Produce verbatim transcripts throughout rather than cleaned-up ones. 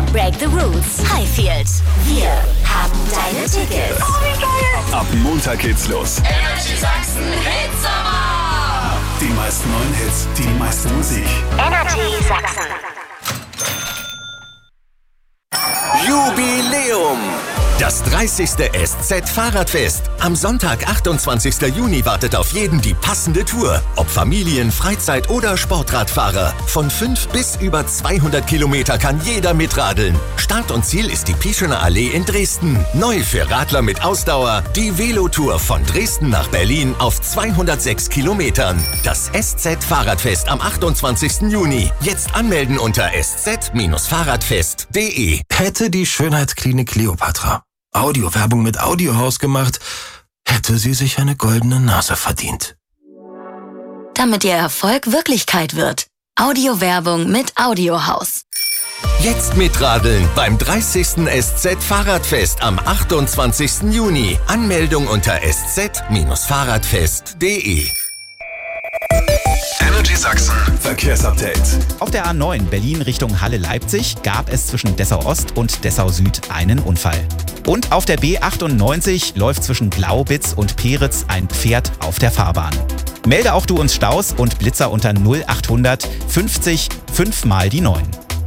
Break the Rules. Highfield. Wir haben deine Tickets. Oh, wie geil! Ab Montag geht's los. Energy Sachsen Hitsommer! Die meisten neuen Hits, die meiste Musik. Energy Sachsen. Jubiläum! Das dreißigste S Z-Fahrradfest. Am Sonntag, achtundzwanzigsten Juni, wartet auf jeden die passende Tour. Ob Familien-, Freizeit- oder Sportradfahrer. Von fünf bis über zweihundert Kilometer kann jeder mitradeln. Start und Ziel ist die Pischener Allee in Dresden. Neu für Radler mit Ausdauer, die Velotour von Dresden nach Berlin auf zweihundertsechs Kilometern. Das S Z-Fahrradfest am achtundzwanzigsten Juni. Jetzt anmelden unter s z fahrradfest punkt d e. Hätte die Schönheitsklinik Kleopatra Audiowerbung mit Audiohaus gemacht, hätte sie sich eine goldene Nase verdient. Damit ihr Erfolg Wirklichkeit wird. Audiowerbung mit Audiohaus. Jetzt mitradeln beim dreißigsten S Z-Fahrradfest am achtundzwanzigsten Juni. Anmeldung unter s z fahrradfest punkt d e. Energy Sachsen Verkehrsupdate. Auf der A neun Berlin Richtung Halle-Leipzig gab es zwischen Dessau-Ost und Dessau-Süd einen Unfall. Und auf der B achtundneunzig läuft zwischen Glaubitz und Peritz ein Pferd auf der Fahrbahn. Melde auch du uns Staus und Blitzer unter null achthundert fünfzig fünf mal die neun.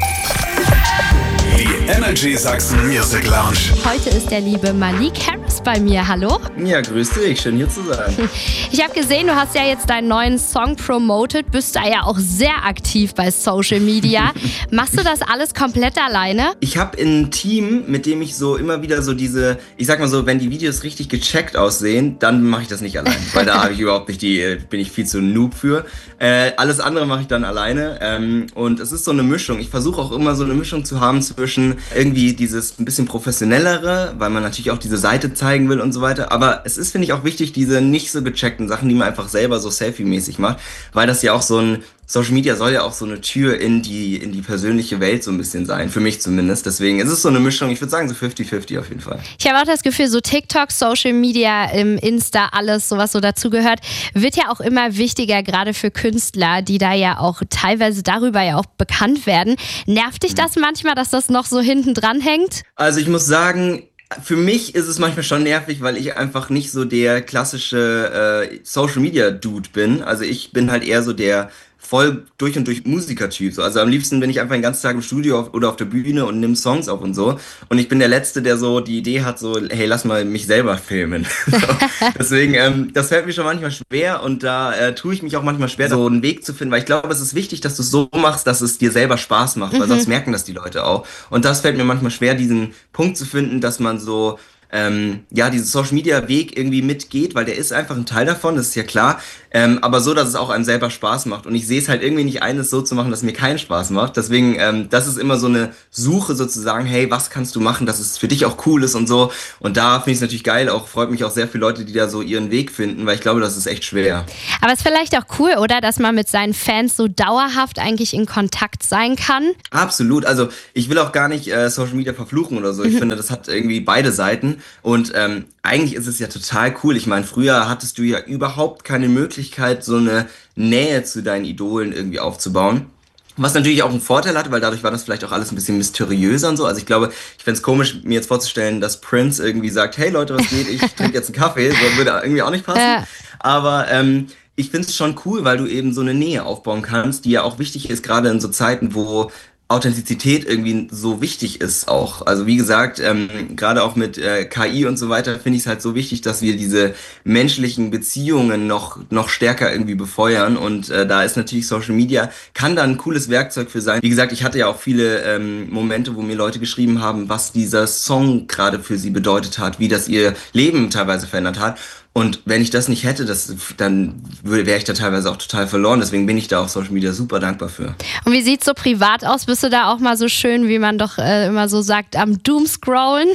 Die Energy Sachsen Music Lounge. Heute ist der liebe Malik Harris bei mir. Hallo? Ja, grüß dich. Schön hier zu sein. Ich habe gesehen, du hast ja jetzt deinen neuen Song promoted, bist da ja auch sehr aktiv bei Social Media. Machst du das alles komplett alleine? Ich habe ein Team, mit dem ich so immer wieder so diese, ich sag mal so, wenn die Videos richtig gecheckt aussehen, dann mache ich das nicht allein, weil da habe ich überhaupt nicht die, bin ich viel zu noob für. Äh, alles andere mache ich dann alleine ähm, und es ist so eine Mischung. Ich versuche auch immer so eine Mischung zu haben zwischen irgendwie dieses ein bisschen professionellere, weil man natürlich auch diese Seite zeigen will und so weiter, aber es ist, finde ich, auch wichtig, diese nicht so gecheckten Sachen, die man einfach selber so Selfie-mäßig macht, weil das ja auch so ein, Social Media soll ja auch so eine Tür in die, in die persönliche Welt so ein bisschen sein, für mich zumindest, deswegen ist es so eine Mischung, ich würde sagen so fifty fifty auf jeden Fall. Ich habe auch das Gefühl, so TikTok, Social Media, im Insta, alles, so was so dazugehört, wird ja auch immer wichtiger, gerade für Künstler, die da ja auch teilweise darüber ja auch bekannt werden. Nervt dich das manchmal, dass das noch so hinten dran hängt? Also ich muss sagen, für mich ist es manchmal schon nervig, weil ich einfach nicht so der klassische äh, Social-Media-Dude bin. Also ich bin halt eher so der voll durch und durch Musikertyp. Also am liebsten bin ich einfach den ganzen Tag im Studio auf, oder auf der Bühne und nimm Songs auf und so. Und ich bin der Letzte, der so die Idee hat, so, hey, lass mal mich selber filmen. So. Deswegen, ähm, das fällt mir schon manchmal schwer und da äh, tue ich mich auch manchmal schwer, so einen Weg zu finden, weil ich glaube, es ist wichtig, dass du es so machst, dass es dir selber Spaß macht, weil mhm. sonst merken das die Leute auch. Und das fällt mir manchmal schwer, diesen Punkt zu finden, dass man so Ähm, ja, diesen Social-Media-Weg irgendwie mitgeht, weil der ist einfach ein Teil davon, das ist ja klar, ähm, aber so, dass es auch einem selber Spaß macht und ich sehe es halt irgendwie nicht ein, es so zu machen, dass mir keinen Spaß macht, deswegen, ähm, das ist immer so eine Suche sozusagen, hey, was kannst du machen, dass es für dich auch cool ist und so und da finde ich es natürlich geil, auch freut mich auch sehr viele Leute, die da so ihren Weg finden, weil ich glaube, das ist echt schwer. Aber es ist vielleicht auch cool, oder, dass man mit seinen Fans so dauerhaft eigentlich in Kontakt sein kann? Absolut, also ich will auch gar nicht äh, Social-Media verfluchen oder so, ich mhm. finde, das hat irgendwie beide Seiten. Und ähm, eigentlich ist es ja total cool. Ich meine, früher hattest du ja überhaupt keine Möglichkeit, so eine Nähe zu deinen Idolen irgendwie aufzubauen. Was natürlich auch einen Vorteil hatte, weil dadurch war das vielleicht auch alles ein bisschen mysteriöser und so. Also ich glaube, ich fände es komisch, mir jetzt vorzustellen, dass Prince irgendwie sagt, hey Leute, was geht? Ich trinke jetzt einen Kaffee. So würde irgendwie auch nicht passen. Äh. Aber ähm, ich finde es schon cool, weil du eben so eine Nähe aufbauen kannst, die ja auch wichtig ist, gerade in so Zeiten, wo Authentizität irgendwie so wichtig ist auch. Also wie gesagt, ähm, gerade auch mit äh, K I und so weiter finde ich es halt so wichtig, dass wir diese menschlichen Beziehungen noch noch stärker irgendwie befeuern und äh, da ist natürlich Social Media, kann da ein cooles Werkzeug für sein. Wie gesagt, ich hatte ja auch viele ähm, Momente, wo mir Leute geschrieben haben, was dieser Song gerade für sie bedeutet hat, wie das ihr Leben teilweise verändert hat. Und wenn ich das nicht hätte, das, dann wäre ich da teilweise auch total verloren. Deswegen bin ich da auf Social Media super dankbar für. Und wie sieht's so privat aus? Bist du da auch mal so schön, wie man doch äh, immer so sagt, am Doomscrollen?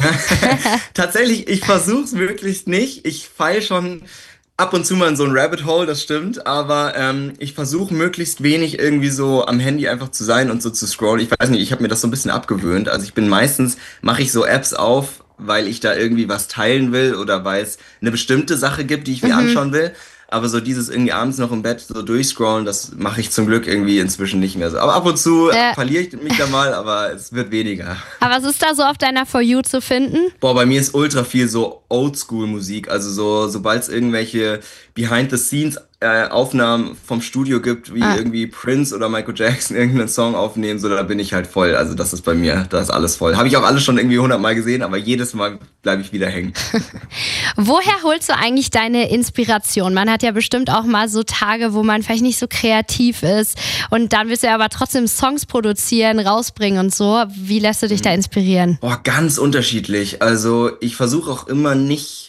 Tatsächlich, ich versuche es möglichst nicht. Ich fall schon ab und zu mal in so ein Rabbit Hole, das stimmt. Aber ähm, ich versuche möglichst wenig irgendwie so am Handy einfach zu sein und so zu scrollen. Ich weiß nicht, ich habe mir das so ein bisschen abgewöhnt. Also ich bin meistens, mache ich so Apps auf, weil ich da irgendwie was teilen will oder weil es eine bestimmte Sache gibt, die ich mir mhm. anschauen will. aber so dieses irgendwie abends noch im Bett so durchscrollen, das mache ich zum Glück irgendwie inzwischen nicht mehr so. Aber ab und zu äh. verliere ich mich da mal, aber es wird weniger. Aber was ist da so auf deiner For You zu finden? Boah, bei mir ist ultra viel so Oldschool-Musik, also so, sobald es irgendwelche Behind-the-Scenes äh, Aufnahmen vom Studio gibt, wie ah. irgendwie Prince oder Michael Jackson irgendeinen Song aufnehmen, so da bin ich halt voll. Also das ist bei mir, da ist alles voll. Habe ich auch alles schon irgendwie hundertmal gesehen, aber jedes Mal bleibe ich wieder hängen. Woher holst du eigentlich deine Inspiration? Man hat ja bestimmt auch mal so Tage, wo man vielleicht nicht so kreativ ist und dann willst du ja aber trotzdem Songs produzieren, rausbringen und so. Wie lässt du dich da inspirieren? Boah, ganz unterschiedlich. Also ich versuche auch immer nicht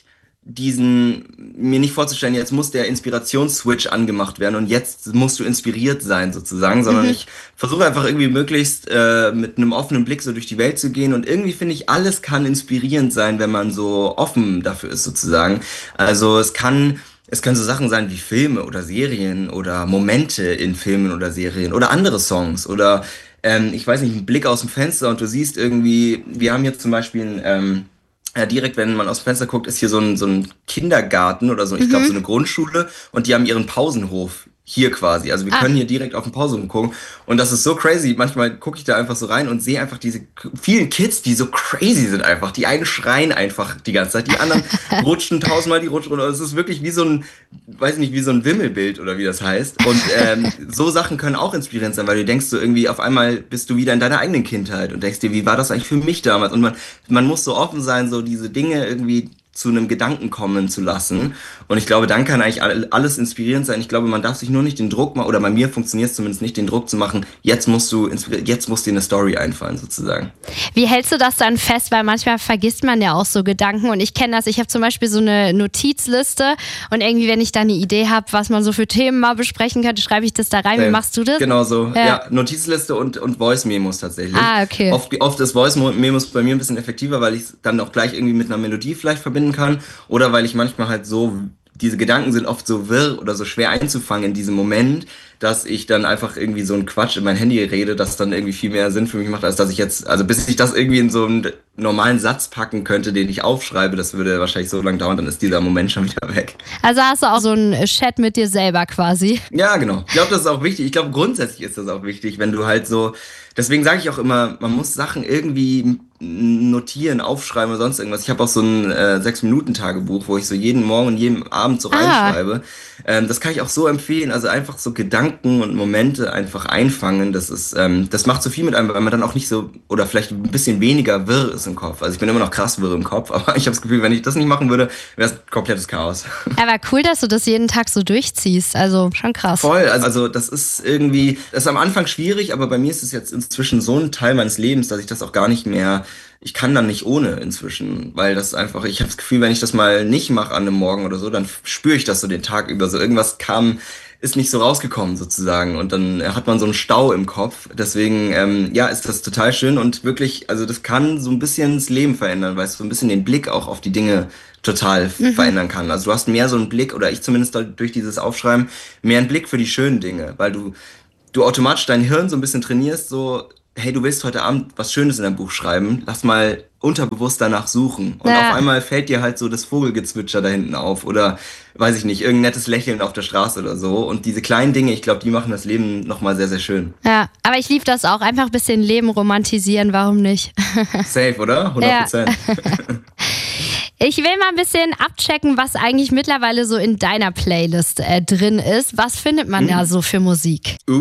diesen, mir nicht vorzustellen, jetzt muss der Inspirationsswitch angemacht werden und jetzt musst du inspiriert sein sozusagen, sondern mhm. ich versuche einfach irgendwie möglichst äh, mit einem offenen Blick so durch die Welt zu gehen und irgendwie finde ich, alles kann inspirierend sein, wenn man so offen dafür ist sozusagen. Also es kann Es können so Sachen sein wie Filme oder Serien oder Momente in Filmen oder Serien oder andere Songs oder ähm, ich weiß nicht, ein Blick aus dem Fenster und du siehst irgendwie, wir haben jetzt zum Beispiel ein ähm, Ja, direkt, wenn man aus dem Fenster guckt, ist hier so ein, so ein Kindergarten oder so, ich glaube so eine Grundschule und die haben ihren Pausenhof hier quasi. Also wir ah. können hier direkt auf den Pausenhof gucken und das ist so crazy. Manchmal gucke ich da einfach so rein und sehe einfach diese vielen Kids, die so crazy sind einfach. Die einen schreien einfach die ganze Zeit, die anderen rutschen tausendmal die Rutschrunde. Es ist wirklich wie so ein, weiß nicht, wie so ein Wimmelbild oder wie das heißt. Und ähm, so Sachen können auch inspirierend sein, weil du denkst so irgendwie, auf einmal bist du wieder in deiner eigenen Kindheit und denkst dir, wie war das eigentlich für mich damals? Und man, man muss so offen sein, so diese Dinge irgendwie zu einem Gedanken kommen zu lassen. Und ich glaube, dann kann eigentlich alles inspirierend sein. Ich glaube, man darf sich nur nicht den Druck machen, oder bei mir funktioniert es zumindest nicht, den Druck zu machen, jetzt musst du jetzt muss dir eine Story einfallen, sozusagen. Wie hältst du das dann fest? Weil manchmal vergisst man ja auch so Gedanken. Und ich kenne das, ich habe zum Beispiel so eine Notizliste und irgendwie, wenn ich da eine Idee habe, was man so für Themen mal besprechen könnte, schreibe ich das da rein. Wie machst du das? Genau so. Ja, ja, Notizliste und, und Voice-Memos tatsächlich. Ah, okay. Oft, oft ist Voice-Memos bei mir ein bisschen effektiver, weil ich es dann auch gleich irgendwie mit einer Melodie vielleicht verbinden kann oder weil ich manchmal halt so, diese Gedanken sind oft so wirr oder so schwer einzufangen in diesem Moment, dass ich dann einfach irgendwie so einen Quatsch in mein Handy rede, das dann irgendwie viel mehr Sinn für mich macht, als dass ich jetzt, also bis ich das irgendwie in so einen normalen Satz packen könnte, den ich aufschreibe, das würde wahrscheinlich so lange dauern, dann ist dieser Moment schon wieder weg. Also hast du auch so einen Chat mit dir selber quasi? Ja, genau. Ich glaube, das ist auch wichtig. Ich glaube, grundsätzlich ist das auch wichtig, wenn du halt so, deswegen sage ich auch immer, man muss Sachen irgendwie notieren, aufschreiben oder sonst irgendwas. Ich habe auch so ein äh, sechs-Minuten-Tagebuch, wo ich so jeden Morgen und jeden Abend so ah. reinschreibe. Ähm, das kann ich auch so empfehlen. Also einfach so Gedanken und Momente einfach einfangen. Das ist, ähm, das macht so viel mit einem, weil man dann auch nicht so, oder vielleicht ein bisschen weniger wirr ist im Kopf. Also ich bin immer noch krass wirr im Kopf, aber ich habe das Gefühl, wenn ich das nicht machen würde, wäre es komplettes Chaos. Aber cool, dass du das jeden Tag so durchziehst. Also schon krass. Voll. Also, also das ist irgendwie, das ist am Anfang schwierig, aber bei mir ist es jetzt inzwischen so ein Teil meines Lebens, dass ich das auch gar nicht mehr, ich kann dann nicht ohne inzwischen, weil das einfach, ich habe das Gefühl, wenn ich das mal nicht mache an einem Morgen oder so, dann spüre ich das so den Tag über. So irgendwas kam, ist nicht so rausgekommen sozusagen und dann hat man so einen Stau im Kopf. Deswegen, ähm, ja, ist das total schön und wirklich, also das kann so ein bisschen das Leben verändern, weil es so ein bisschen den Blick auch auf die Dinge total mhm. verändern kann. Also du hast mehr so einen Blick, oder ich zumindest durch dieses Aufschreiben, mehr einen Blick für die schönen Dinge, weil du, du automatisch dein Hirn so ein bisschen trainierst, so, hey, du willst heute Abend was Schönes in dein Buch schreiben, lass mal unterbewusst danach suchen. Und ja. auf einmal fällt dir halt so das Vogelgezwitscher da hinten auf oder, weiß ich nicht, irgendein nettes Lächeln auf der Straße oder so. Und diese kleinen Dinge, ich glaube, die machen das Leben nochmal sehr, sehr schön. Ja, aber ich liebe das auch. Einfach ein bisschen Leben romantisieren, warum nicht? Safe, oder? hundert Prozent. Ja. Ich will mal ein bisschen abchecken, was eigentlich mittlerweile so in deiner Playlist äh, drin ist. Was findet man mhm. da so für Musik? Uh.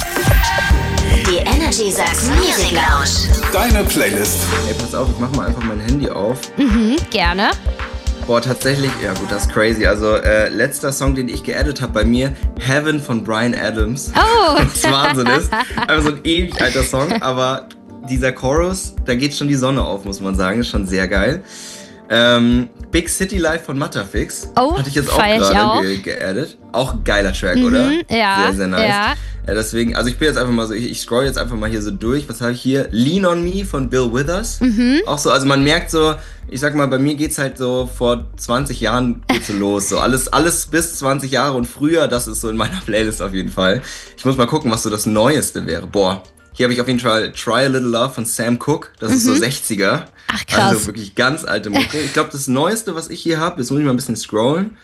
Die Energy Sachsen Music Lounge. Deine Playlist. Ey, pass auf, ich mach mal einfach mein Handy auf. Mhm, gerne. Boah, tatsächlich, ja gut, das ist crazy. Also, äh, letzter Song, den ich geaddet habe bei mir, Heaven von Bryan Adams. Oh! Was Wahnsinn ist. Einfach so ein ewig alter Song, aber dieser Chorus, da geht schon die Sonne auf, muss man sagen. Ist schon sehr geil. Ähm, Big City Life von Matterfix. Oh, hatte ich jetzt auch gerade ge- geaddet. Auch ein geiler Track, mhm, oder? Ja, sehr, sehr nice. Ja. Ja, deswegen, also ich bin jetzt einfach mal so, ich, ich scroll jetzt einfach mal hier so durch. Was habe ich hier? Lean on Me von Bill Withers. Mhm. Auch so, also man merkt so, ich sag mal, bei mir geht's halt so, vor zwanzig Jahren geht's so los. So alles, alles bis zwanzig Jahre und früher, das ist so in meiner Playlist auf jeden Fall. Ich muss mal gucken, was so das Neueste wäre. Boah, hier habe ich auf jeden Fall Try a Little Love von Sam Cooke. Das mhm. ist so sechziger. Ach krass. Also wirklich ganz alte Mucke. Ich glaube, das Neueste, was ich hier habe, jetzt muss ich mal ein bisschen scrollen.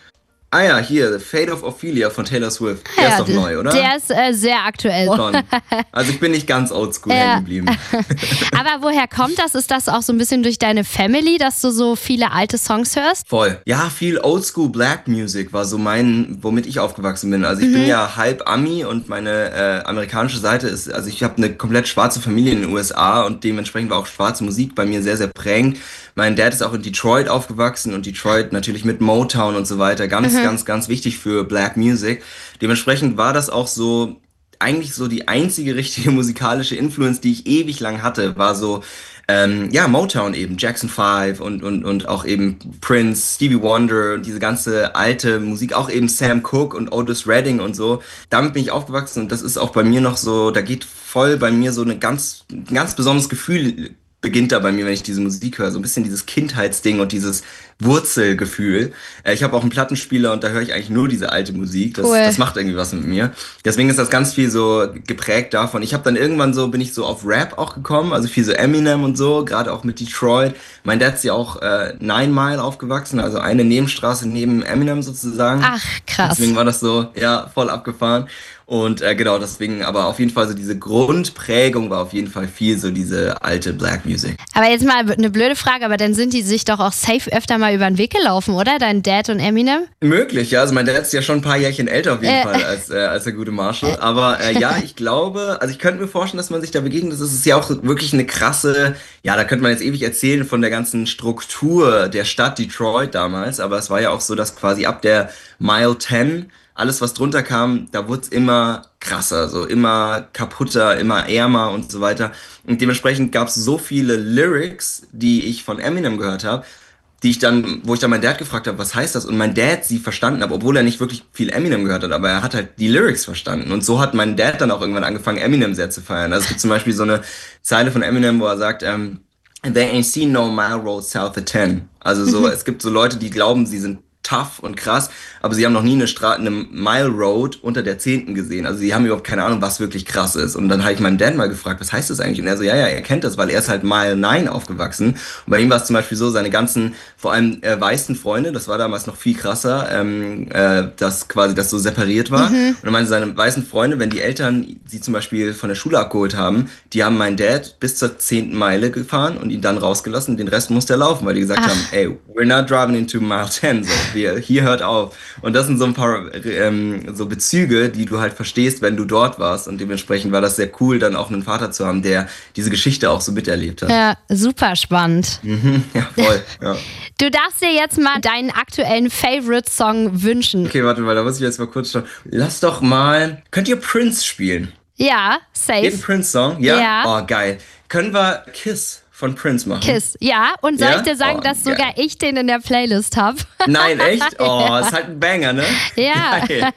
Ah ja, hier, The Fate of Ophelia von Taylor Swift. Der Ja, ist doch d- neu, oder? Der ist äh, sehr aktuell. Schon. Also ich bin nicht ganz oldschool Ja. hängen geblieben. Aber woher kommt das? Ist das auch so ein bisschen durch deine Family, dass du so viele alte Songs hörst? Voll. Ja, viel Oldschool Black Music war so mein, womit ich aufgewachsen bin. Also ich bin ja halb Ami und meine äh, amerikanische Seite ist, also ich habe eine komplett schwarze Familie in den U S A und dementsprechend war auch schwarze Musik bei mir sehr, sehr prägend. Mein Dad ist auch in Detroit aufgewachsen und Detroit natürlich mit Motown und so weiter. Ganz, ganz, ganz wichtig für Black Music. Dementsprechend war das auch so, eigentlich so die einzige richtige musikalische Influence, die ich ewig lang hatte, war so, ähm, ja, Motown eben, Jackson five und, und, und auch eben Prince, Stevie Wonder und diese ganze alte Musik, auch eben Sam Cooke und Otis Redding und so. Damit bin ich aufgewachsen und das ist auch bei mir noch so, da geht voll bei mir so eine ganz, ein ganz besonderes Gefühl beginnt da bei mir, wenn ich diese Musik höre. So ein bisschen dieses Kindheitsding und dieses Wurzelgefühl. Äh, ich habe auch einen Plattenspieler und da höre ich eigentlich nur diese alte Musik. Das, Cool. das macht irgendwie was mit mir. Deswegen ist das ganz viel so geprägt davon. Ich habe dann irgendwann so, bin ich so auf Rap auch gekommen, also viel so Eminem und so, gerade auch mit Detroit. Mein Dad ist ja auch äh, Nine Mile aufgewachsen, also eine Nebenstraße neben Eminem sozusagen. Ach, krass. Deswegen war das so, ja, voll abgefahren. Und äh, genau, deswegen, aber auf jeden Fall so diese Grundprägung war auf jeden Fall viel so diese alte Black Music. Aber jetzt mal eine blöde Frage, aber dann sind die sich doch auch safe öfter mal über den Weg gelaufen, oder? Dein Dad und Eminem? Möglich, ja. Also mein Dad ist ja schon ein paar Jährchen älter auf jeden Äh. Fall als, äh, als der gute Marshall. Aber äh, ja, ich glaube, also ich könnte mir vorstellen, dass man sich da begegnet. Das ist ja auch wirklich eine krasse, ja, da könnte man jetzt ewig erzählen von der ganzen Struktur der Stadt Detroit damals. Aber es war ja auch so, dass quasi ab der Mile zehn alles, was drunter kam, da wurde es immer krasser, so immer kaputter, immer ärmer und so weiter. Und dementsprechend gab es so viele Lyrics, die ich von Eminem gehört habe, die ich dann, wo ich dann meinen Dad gefragt habe, was heißt das? Und mein Dad sie verstanden hat, obwohl er nicht wirklich viel Eminem gehört hat, aber er hat halt die Lyrics verstanden. Und so hat mein Dad dann auch irgendwann angefangen, Eminem sehr zu feiern. Also es gibt zum Beispiel so eine Zeile von Eminem, wo er sagt, ähm, they ain't seen no mile road south of ten. Also so, es gibt so Leute, die glauben, sie sind tough und krass, aber sie haben noch nie eine, Stra- eine Mile Road unter der zehnten gesehen. Also sie haben überhaupt keine Ahnung, was wirklich krass ist. Und dann habe ich meinen Dad mal gefragt, was heißt das eigentlich? Und er so, ja, ja, er kennt das, weil er ist halt Mile neun aufgewachsen. Und bei ihm war es zum Beispiel so, seine ganzen, vor allem äh, weißen Freunde, das war damals noch viel krasser, ähm, äh, dass quasi das so separiert war. Mhm. Und er meinte, seine weißen Freunde, wenn die Eltern sie zum Beispiel von der Schule abgeholt haben, die haben meinen Dad bis zur zehnten Meile gefahren und ihn dann rausgelassen. Den Rest musste er laufen, weil die gesagt Ach. haben, ey, we're not driving into Mile zehn, so. Wir, hier hört auf. Und das sind so ein paar ähm, so Bezüge, die du halt verstehst, wenn du dort warst. Und dementsprechend war das sehr cool, dann auch einen Vater zu haben, der diese Geschichte auch so miterlebt hat. Ja, super spannend. Mhm, ja, voll. Ja. Du darfst dir jetzt mal deinen aktuellen Favorite-Song wünschen. Okay, warte mal, da muss ich jetzt mal kurz schauen. Lass doch mal. Könnt ihr Prince spielen? Ja, safe. Jeden Prince-Song? Ja? Ja. Oh, geil. Können wir Kiss von Prince machen? Kiss, ja. Und soll Ja? ich dir sagen, Oh, dass geil. sogar ich den in der Playlist habe? Nein, echt? Oh, ist halt ein Banger, ne? Ja. Geil.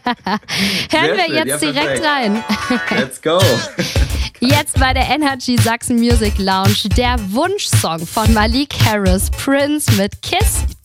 Hören wir schön, jetzt ja, direkt perfekt. rein. Let's go. Jetzt bei der Energy Sachsen Music Lounge der Wunschsong von Malik Harris, Prince mit Kiss.